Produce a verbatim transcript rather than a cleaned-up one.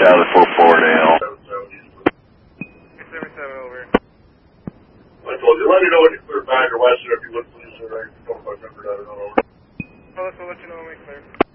Charlie four four L. six seven seven over. I told you, let me know when you clear back or west, if you would please, or I don't know if I remembered that or not over. I'll let you know when we clear.